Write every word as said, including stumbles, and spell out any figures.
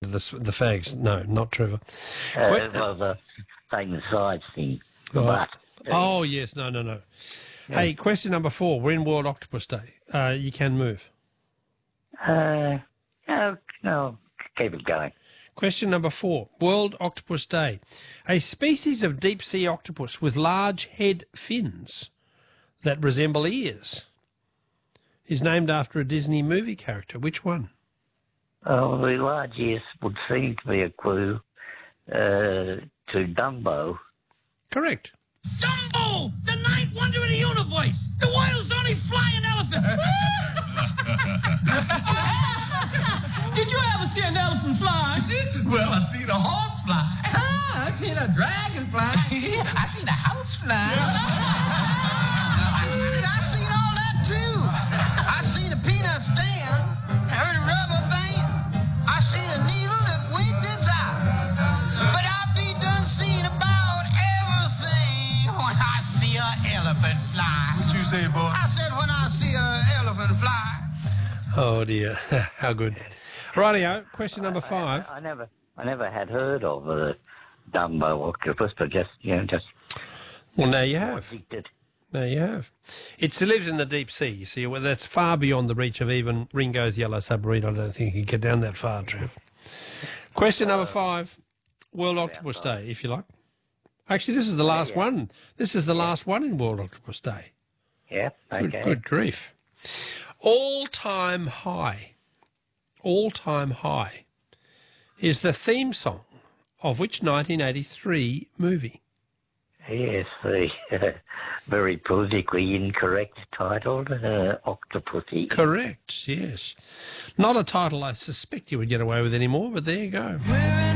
The, the fags. No, not Trevor. Uh, Que- well, the same size thing. oh. But, oh, yes. No, no, no. Yeah. Hey, question number four. We're in World Octopus Day. Uh, you can move. Uh, no, no, keep it going. Question number four. World Octopus Day. A species of deep-sea octopus with large head fins that resemble ears is named after a Disney movie character. Which one? Oh, the large ears would seem to be a clue uh, to Dumbo. Correct. Dumbo, the ninth wonder of the universe, the world's only flying elephant. Did you ever see an elephant fly? Well, I seen a horse fly. Ah, I seen a dragon fly. I seen a house fly. See, I seen all that too. I seen a peanut stand. I heard a rubber band. I seen a needle that winked its eye. But I be done seeing about everything when I see an elephant fly. What you say, boy? I said when I see an elephant fly. Oh, dear. How good. Rightio, question number five. I, I, I never, I never had heard of the Dumbo octopus, but just, you know, just. Well, now you have. Addicted. Now you have. It lives in the deep sea, you see. Well, that's far beyond the reach of even Ringo's Yellow Submarine. I don't think you can get down that far, Trev. Question number five. World Octopus Day, if you like. Actually, this is the last yeah, yeah. one. This is the yeah. last one in World Octopus Day. Yeah, okay. Good, good grief. All-time high. All-time high is the theme song of which nineteen eighty-three movie? Yes, the uh, very politically incorrect title, uh, Octopussy. Correct, yes. Not a title I suspect you would get away with anymore, but there you go.